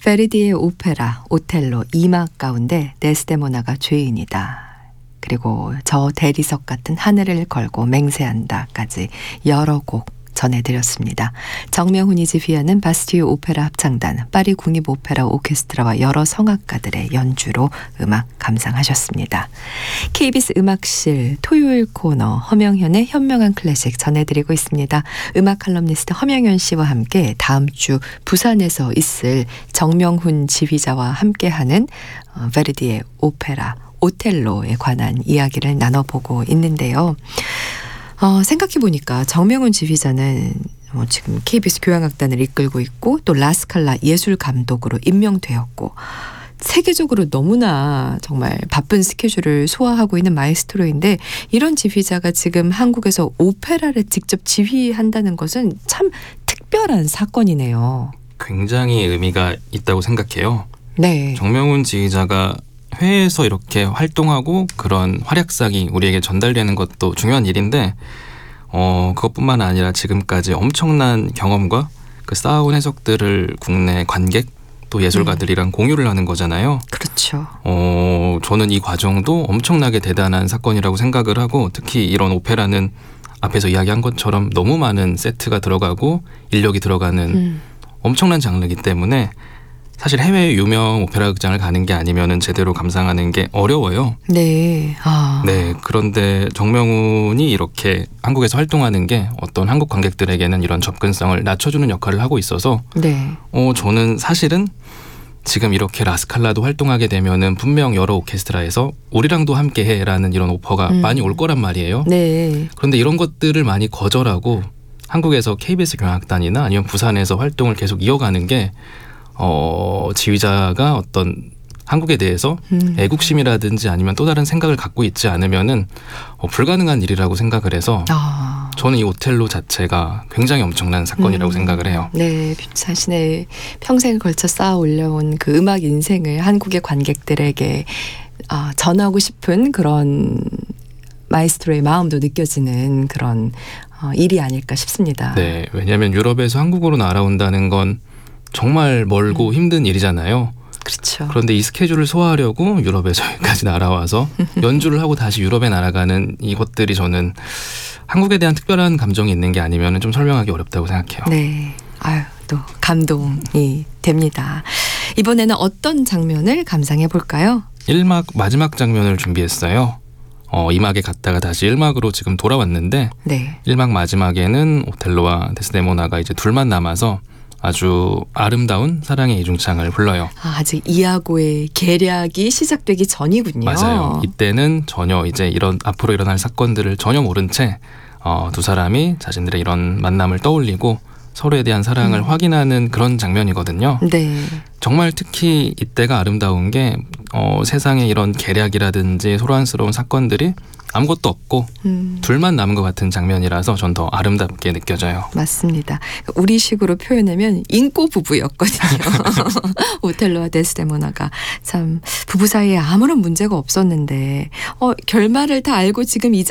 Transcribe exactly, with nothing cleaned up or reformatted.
베르디의 오페라 오텔로 이 막 가운데 데스데모나가 죄인이다. 그리고 저 대리석 같은 하늘을 걸고 맹세한다까지 여러 곡 전해드렸습니다. 정명훈이 지휘하는 바스티유 오페라 합창단, 파리 국립 오페라 오케스트라와 여러 성악가들의 연주로 음악 감상하셨습니다. 케이비에스 음악실 토요일 코너 허명현의 현명한 클래식 전해드리고 있습니다. 음악 칼럼니스트 허명현 씨와 함께 다음 주 부산에서 있을 정명훈 지휘자와 함께하는 어, 베르디의 오페라 오텔로에 관한 이야기를 나눠보고 있는데요. 어, 생각해보니까 정명훈 지휘자는 어, 지금 케이비에스 교향악단을 이끌고 있고 또 라스칼라 예술감독으로 임명되었고 세계적으로 너무나 정말 바쁜 스케줄을 소화하고 있는 마에스트로인데 이런 지휘자가 지금 한국에서 오페라를 직접 지휘한다는 것은 참 특별한 사건이네요. 굉장히 의미가 있다고 생각해요. 네. 정명훈 지휘자가 회에서 이렇게 활동하고 그런 활약상이 우리에게 전달되는 것도 중요한 일인데 어, 그것뿐만 아니라 지금까지 엄청난 경험과 그 쌓아온 해석들을 국내 관객 또 예술가들이랑 음. 공유를 하는 거잖아요. 그렇죠. 어, 저는 이 과정도 엄청나게 대단한 사건이라고 생각을 하고 특히 이런 오페라는 앞에서 이야기한 것처럼 너무 많은 세트가 들어가고 인력이 들어가는 음. 엄청난 장르이기 때문에 사실 해외 유명 오페라 극장을 가는 게 아니면은 제대로 감상하는 게 어려워요. 네. 아. 네. 그런데 정명훈이 이렇게 한국에서 활동하는 게 어떤 한국 관객들에게는 이런 접근성을 낮춰주는 역할을 하고 있어서 네. 어, 저는 사실은 지금 이렇게 라스칼라도 활동하게 되면은 분명 여러 오케스트라에서 우리랑도 함께 해라는 이런 오퍼가 음. 많이 올 거란 말이에요. 네. 그런데 이런 것들을 많이 거절하고 한국에서 케이비에스 교향악단이나 아니면 부산에서 활동을 계속 이어가는 게 어, 지휘자가 어떤 한국에 대해서 음. 애국심이라든지 아니면 또 다른 생각을 갖고 있지 않으면은 어, 불가능한 일이라고 생각을 해서 아. 저는 이 오텔로 자체가 굉장히 엄청난 사건이라고 음. 생각을 해요. 네, 자신의 평생을 걸쳐 쌓아 올려온 그 음악 인생을 한국의 관객들에게 아, 전하고 싶은 그런 마에스트로의 마음도 느껴지는 그런 어, 일이 아닐까 싶습니다. 네, 왜냐하면 유럽에서 한국으로 날아온다는 건 정말 멀고 음. 힘든 일이잖아요. 그렇죠. 그런데 이 스케줄을 소화하려고 유럽에서 여기까지 날아와서 연주를 하고 다시 유럽에 날아가는 이것들이 저는 한국에 대한 특별한 감정이 있는 게 아니면 좀 설명하기 어렵다고 생각해요. 네. 아유, 또 감동이 됩니다. 이번에는 어떤 장면을 감상해 볼까요? 일 막 마지막 장면을 준비했어요. 어, 이 막에 갔다가 다시 일 막으로 지금 돌아왔는데 네. 일 막 마지막에는 오텔로와 데스데모나가 이제 둘만 남아서 아주 아름다운 사랑의 이중창을 불러요. 아, 아직 이하고의 계략이 시작되기 전이군요. 맞아요. 이때는 전혀 이제 이런 앞으로 일어날 사건들을 전혀 모른 채 어, 두 사람이 자신들의 이런 만남을 떠올리고 서로에 대한 사랑을 음. 확인하는 그런 장면이거든요. 네. 정말 특히 이때가 아름다운 게 어, 세상에 이런 계략이라든지 소란스러운 사건들이 아무것도 없고 음. 둘만 남은 것 같은 장면이라서 전 더 아름답게 느껴져요. 맞습니다. 우리식으로 표현하면 인꼬 부부였거든요. 오텔로와 데스데모나가 참 부부 사이에 아무런 문제가 없었는데 어, 결말을 다 알고 지금 이